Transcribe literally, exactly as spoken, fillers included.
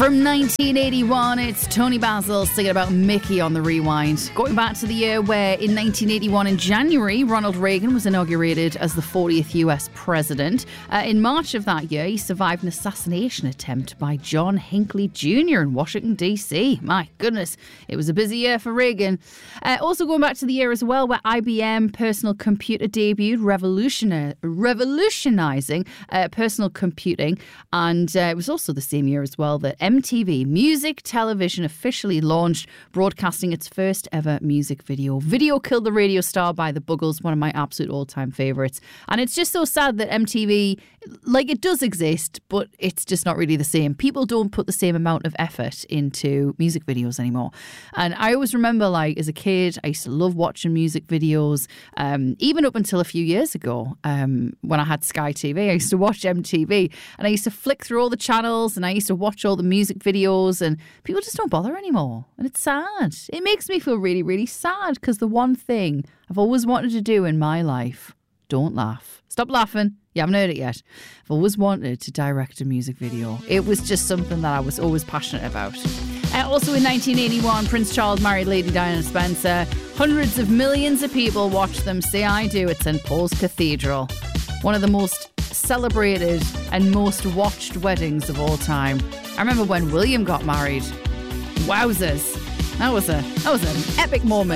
From nineteen eighty-one, it's Tony Basil singing about Mickey on the Rewind. Going back to the year where in nineteen eighty-one in January, Ronald Reagan was inaugurated as the fortieth U S president. Uh, in March of that year, he survived an assassination attempt by John Hinckley Junior in Washington, D C. My goodness, it was a busy year for Reagan. Uh, also going back to the year as well where I B M personal computer debuted, revolutioni- revolutionising uh, personal computing. And uh, it was also the same year as well that M T V, Music Television, officially launched, broadcasting its first ever music video. Video Killed the Radio Star by the Buggles, one of my absolute all-time favourites. And it's just so sad that M T V, like, it does exist, but it's just not really the same. People don't put the same amount of effort into music videos anymore. And I always remember, like, as a kid, I used to love watching music videos, um, even up until a few years ago, um, when I had Sky T V. I used to watch M T V, and I used to flick through all the channels, and I used to watch all the music videos, and people just don't bother anymore. And it's sad. It makes me feel really, really sad, because the one thing I've always wanted to do in my life, don't laugh. Stop laughing. You haven't heard it yet. I've always wanted to direct a music video. It was just something that I was always passionate about. Uh, also in nineteen eighty-one, Prince Charles married Lady Diana Spencer. Hundreds of millions of people watched them say I do at Saint Paul's Cathedral. One of the most celebrated and most watched weddings of all time. I remember when William got married. Wowzers. That was a that was an epic moment.